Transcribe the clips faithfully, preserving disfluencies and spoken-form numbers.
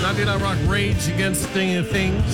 ninety-nine Rock Rage Against Thing Things.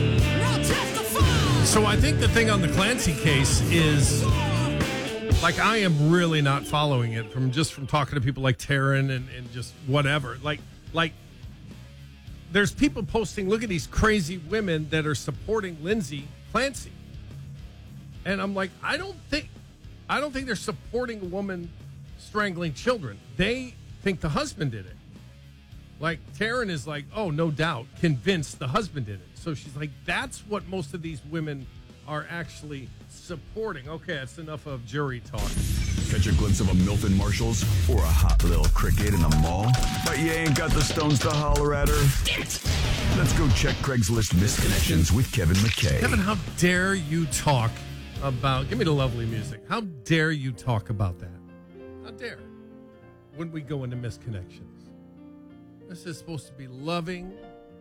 So I think the thing on the Clancy case is, like, I am really not following it from just from talking to people like Taryn and, and just whatever. Like, like there's people posting, look at these crazy women that are supporting Lindsay Clancy. And I'm like, I don't think, I don't think they're supporting a woman strangling children. They think the husband did it. Like, Taryn is like, oh, no doubt, convinced the husband did it. So she's like, that's what most of these women are actually supporting. Okay, that's enough of jury talk. Catch a glimpse of a MILF in Marshall's or a hot little cricket in the mall? But you ain't got the stones to holler at her? Let's go check Craigslist Misconnections with Kevin McKay. Kevin, how dare you talk about, give me the lovely music. How dare you talk about that? How dare? When we go into Misconnections. This is supposed to be loving.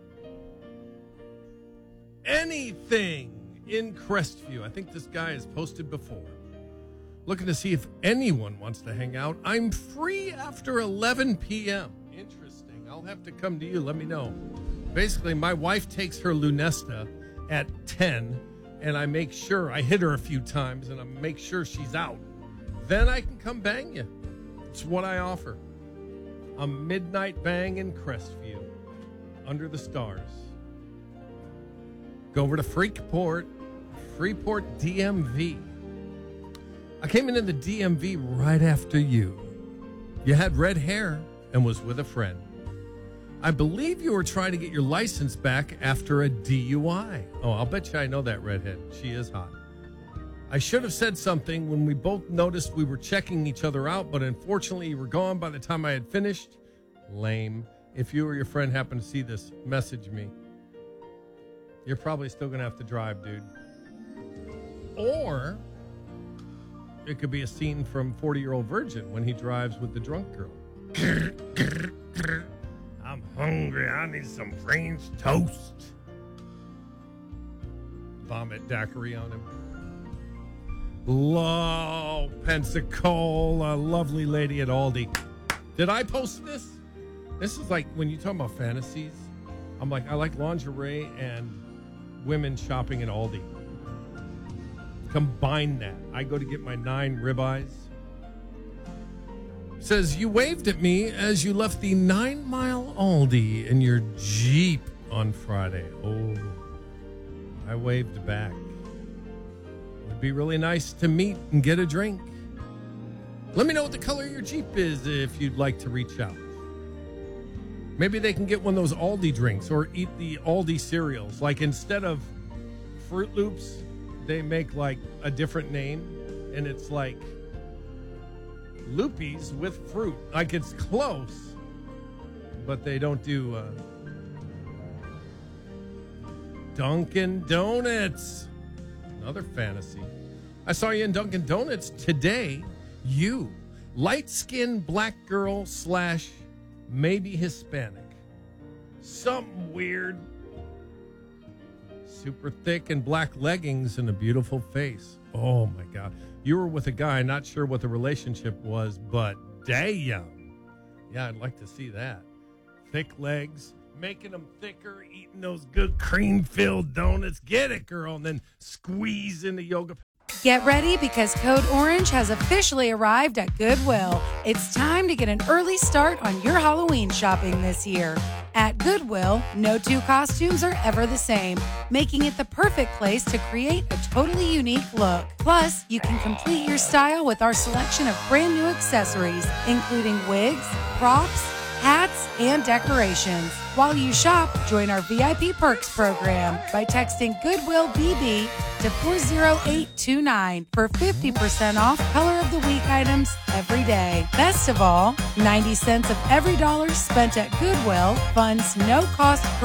Anything in Crestview. I think this guy has posted before. Looking to see if anyone wants to hang out. I'm free after eleven p.m. Interesting. I'll have to come to you. Let me know. Basically, my wife takes her Lunesta at ten, and I make sure, I hit her a few times, and I make sure she's out. Then I can come bang you. It's what I offer. A midnight bang in Crestview. Under the stars. Go over to Freeport, Freeport D M V. I came into the D M V right after you. You had red hair and was with a friend. I believe you were trying to get your license back after a D U I. Oh, I'll bet you I know that redhead. She is hot. I should have said something when we both noticed we were checking each other out, but unfortunately you were gone by the time I had finished. Lame. If you or your friend happen to see this, message me. You're probably still going to have to drive, dude. Or it could be a scene from forty-Year-Old Virgin when he drives with the drunk girl. I'm hungry. I need some French toast. Vomit daiquiri on him. Low Pensacola, lovely lady at Aldi. Did I post this? This is like when you talk about fantasies. I'm like, I like lingerie and women shopping at Aldi. Combine that. I go to get my nine ribeyes. Says, you waved at me as you left the nine mile Aldi in your Jeep on Friday. Oh, I waved back. Would be really nice to meet and get a drink. Let me know what the color of your Jeep is if you'd like to reach out. Maybe they can get one of those Aldi drinks or eat the Aldi cereals. Like instead of Fruit Loops, they make like a different name. And it's like Loopies with fruit. Like it's close. But they don't do uh, Dunkin' Donuts. Another fantasy. I saw you in Dunkin' Donuts today. You, light-skinned black girl slash maybe Hispanic. Something weird. Super thick and black leggings and a beautiful face. Oh, my God. You were with a guy, not sure what the relationship was, but damn. Yeah, I'd like to see that. Thick legs, making them thicker, eating those good cream-filled donuts. Get it, girl, and then squeeze in the yoga. Get ready because Code Orange has officially arrived at Goodwill. It's time to get an early start on your Halloween shopping this year. At Goodwill, no two costumes are ever the same, making it the perfect place to create a totally unique look. Plus, you can complete your style with our selection of brand new accessories, including wigs, props, hats, and decorations. While you shop, join our V I P Perks program by texting Goodwill B B to four zero eight two nine for fifty percent off Color of the Week items every day. Best of all, ninety cents of every dollar spent at Goodwill funds no-cost